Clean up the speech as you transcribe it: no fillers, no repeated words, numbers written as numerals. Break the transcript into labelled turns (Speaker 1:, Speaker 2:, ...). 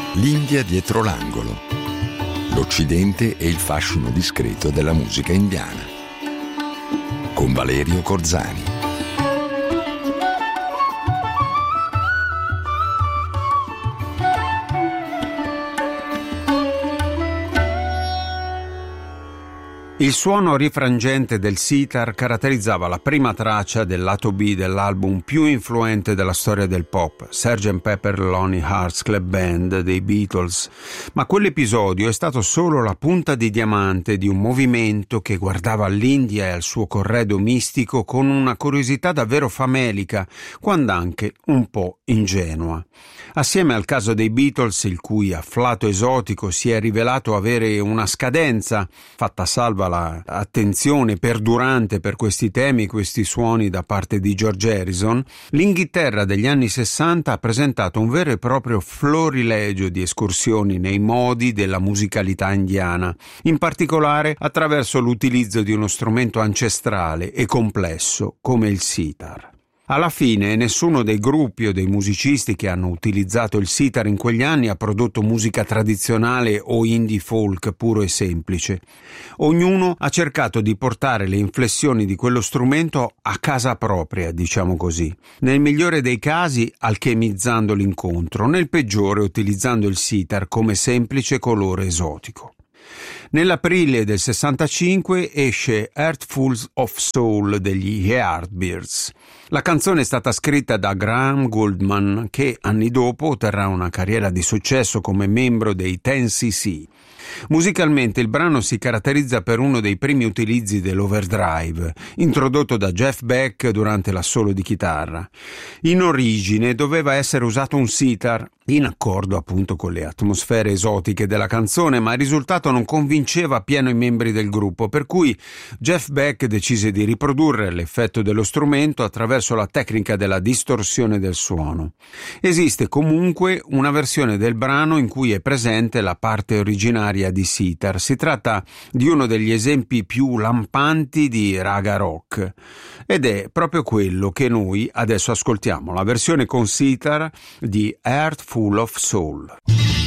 Speaker 1: L'India dietro l'angolo. L'Occidente e il fascino discreto della musica indiana. Con Valerio Corzani.
Speaker 2: Il suono rifrangente del sitar caratterizzava la prima traccia del lato B dell'album più influente della storia del pop, Sgt. Pepper Lonely Hearts Club Band dei Beatles, ma quell'episodio è stato solo la punta di diamante di un movimento che guardava all'India e al suo corredo mistico con una curiosità davvero famelica, quando anche un po' ingenua. Assieme al caso dei Beatles, il cui afflato esotico si è rivelato avere una scadenza, fatta salva l'attenzione perdurante per questi temi e questi suoni da parte di George Harrison, l'Inghilterra degli anni 60 ha presentato un vero e proprio florilegio di escursioni nei modi della musicalità indiana, in particolare attraverso l'utilizzo di uno strumento ancestrale e complesso come il sitar. Alla fine nessuno dei gruppi o dei musicisti che hanno utilizzato il sitar in quegli anni ha prodotto musica tradizionale o indie folk puro e semplice. Ognuno ha cercato di portare le inflessioni di quello strumento a casa propria, diciamo così. Nel migliore dei casi alchemizzando l'incontro, nel peggiore utilizzando il sitar come semplice colore esotico. Nell'aprile del 65 esce Heartfuls of Soul degli Yardbirds. La canzone è stata scritta da Graham Gouldman, che anni dopo otterrà una carriera di successo come membro dei 10cc. Musicalmente il brano si caratterizza per uno dei primi utilizzi dell'overdrive, introdotto da Jeff Beck durante l'assolo di chitarra. In origine doveva essere usato un sitar, in accordo appunto con le atmosfere esotiche della canzone, ma il risultato non convinceva appieno i membri del gruppo, per cui Jeff Beck decise di riprodurre l'effetto dello strumento attraverso la tecnica della distorsione del suono. Esiste comunque una versione del brano in cui è presente la parte originaria di sitar. Si tratta di uno degli esempi più lampanti di raga rock ed è proprio quello che noi adesso ascoltiamo, la versione con sitar di Heartful of Soul.